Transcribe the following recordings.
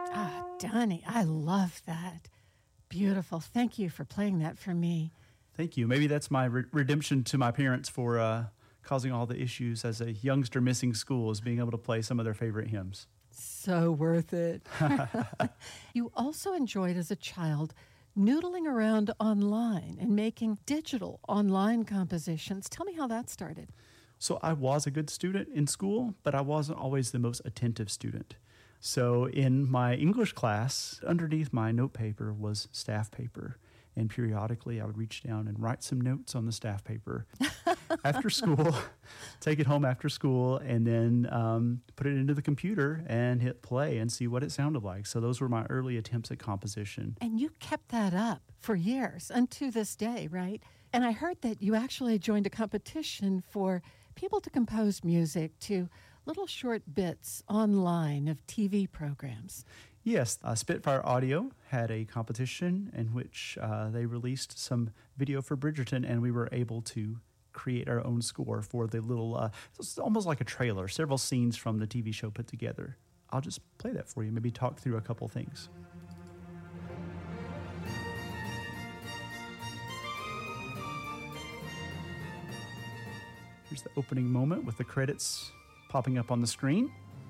Donnie, I love that. Beautiful. Thank you for playing that for me. Thank you. Maybe that's my redemption to my parents for causing all the issues as a youngster missing school, is being able to play some of their favorite hymns. So worth it. You also enjoyed as a child noodling around online and making digital online compositions. Tell me how that started. So I was a good student in school, but I wasn't always the most attentive student. So in my English class, underneath my note paper was staff paper. And periodically I would reach down and write some notes on the staff paper after school, take it home after school, and then put it into the computer and hit play and see what it sounded like. So those were my early attempts at composition. And you kept that up for years and to this day, right? And I heard that you actually joined a competition for people to compose music to little short bits online of TV programs. Yes, Spitfire Audio had a competition in which they released some video for Bridgerton, and we were able to create our own score for the little, it's almost like a trailer, several scenes from the TV show put together. I'll just play that for you, maybe talk through a couple things. Here's the opening moment with the credits popping up on the screen.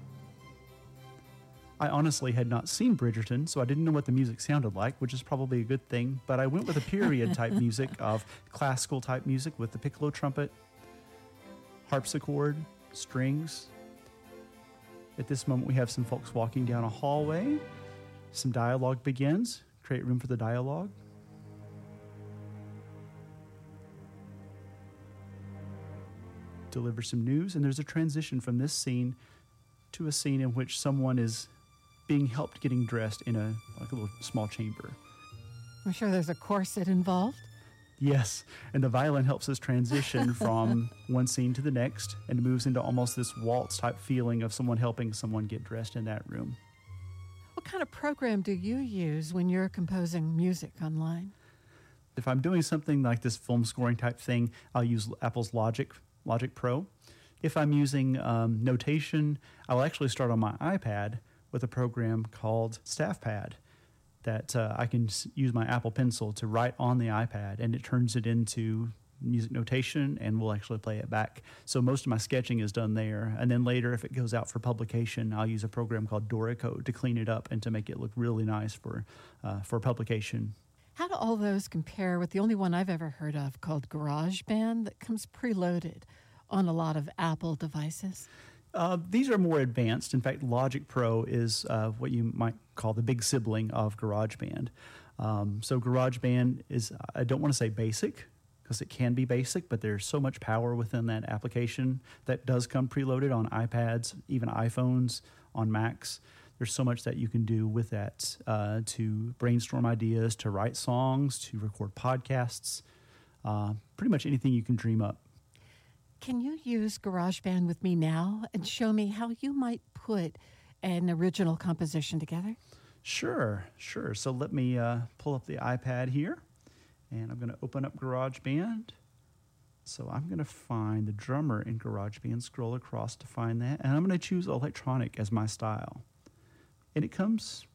I honestly had not seen Bridgerton, so I didn't know what the music sounded like, which is probably a good thing, but I went with a period type music of classical type music with the piccolo trumpet, harpsichord, strings. At this moment, we have some folks walking down a hallway. Some dialogue begins. Create room for the dialogue. Deliver some news, and there's a transition from this scene to a scene in which someone is being helped getting dressed in a little small chamber. I'm sure there's a corset involved. Yes, and the violin helps us transition from one scene to the next and moves into almost this waltz type feeling of someone helping someone get dressed in that room. What kind of program do you use when you're composing music online? If I'm doing something like this film scoring type thing, I'll use Apple's Logic Pro. If I'm using notation, I'll actually start on my iPad with a program called StaffPad that I can use my Apple Pencil to write on the iPad, and it turns it into music notation, and we'll actually play it back. So most of my sketching is done there, and then later, if it goes out for publication, I'll use a program called Doricode to clean it up and to make it look really nice for publication. How do all those compare with the only one I've ever heard of called GarageBand that comes preloaded on a lot of Apple devices? These are more advanced. In fact, Logic Pro is what you might call the big sibling of GarageBand. So GarageBand is, I don't want to say basic, because it can be basic, but there's so much power within that application that does come preloaded on iPads, even iPhones, on Macs. There's so much that you can do with that to brainstorm ideas, to write songs, to record podcasts, pretty much anything you can dream up. Can you use GarageBand with me now and show me how you might put an original composition together? Sure. So let me pull up the iPad here, and I'm going to open up GarageBand. So I'm going to find the drummer in GarageBand, scroll across to find that, and I'm going to choose electronic as my style. And it comes